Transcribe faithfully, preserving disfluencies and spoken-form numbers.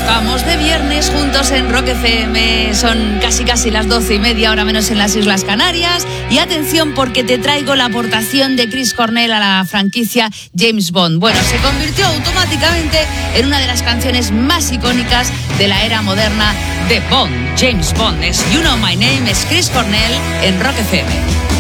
estamos de viernes juntos en Rock F M. Son casi casi las doce y media, ahora menos en las Islas Canarias. Y atención, porque te traigo la aportación de Chris Cornell a la franquicia James Bond. Bueno, se convirtió automáticamente en una de las canciones más icónicas de la era moderna de Bond. James Bond es You Know My Name, es Chris Cornell en Rock F M.